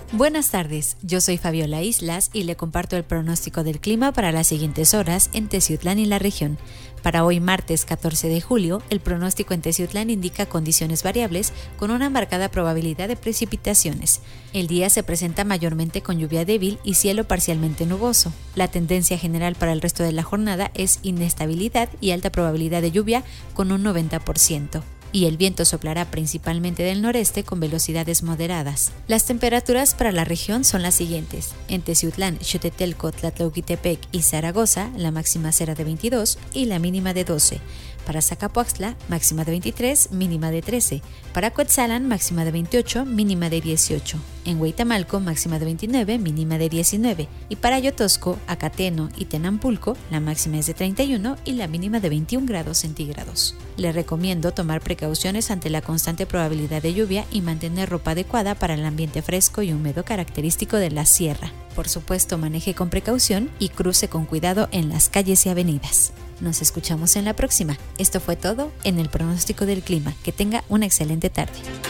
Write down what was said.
Buenas tardes, yo soy Fabiola Islas y le comparto el pronóstico del clima para las siguientes horas en Teciutlán y la región. Para hoy martes 14 de julio, el pronóstico en Teciutlán indica condiciones variables con una marcada probabilidad de precipitaciones. El día se presenta mayormente con lluvia débil y cielo parcialmente nuboso. La tendencia general para el resto de la jornada es inestabilidad y alta probabilidad de lluvia con un 90%. Y el viento soplará principalmente del noreste con velocidades moderadas. Las temperaturas para la región son las siguientes. En Teciutlán, Xotetelco, Tlatlauquitepec y Zaragoza, la máxima será de 22 y la mínima de 12. Para Zacapoaxtla, máxima de 23, mínima de 13. Para Cuetzalan, máxima de 28, mínima de 18. En Hueytamalco, máxima de 29, mínima de 19. Y para Yotosco, Acateno y Tenampulco, la máxima es de 31 y la mínima de 21 grados centígrados. Le recomiendo tomar precauciones ante la constante probabilidad de lluvia y mantener ropa adecuada para el ambiente fresco y húmedo característico de la sierra. Por supuesto, maneje con precaución y cruce con cuidado en las calles y avenidas. Nos escuchamos en la próxima. Esto fue todo en el pronóstico del clima. Que tenga una excelente tarde.